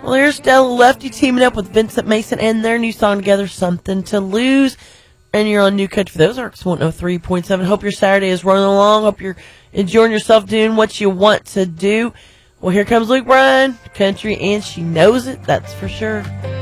Well, here's Stella Lefty teaming up with Vincent Mason and their new song together, Something to Lose. And you're on New Country for those Arcs 103.7. Hope your Saturday is running along. Hope you're enjoying yourself doing what you want to do. Well, here comes Luke Bryan, country, and she knows it, that's for sure.